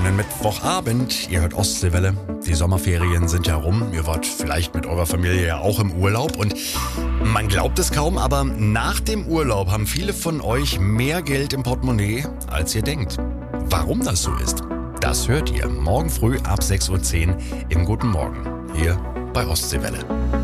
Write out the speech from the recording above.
Schönen Mittwochabend. Ihr hört Ostseewelle. Die Sommerferien sind ja rum. Ihr wart vielleicht mit eurer Familie ja auch im Urlaub. Und man glaubt es kaum, aber nach dem Urlaub haben viele von euch mehr Geld im Portemonnaie, als ihr denkt. Warum das so ist, das hört ihr morgen früh ab 6:10 Uhr im Guten Morgen. Hier bei Ostseewelle.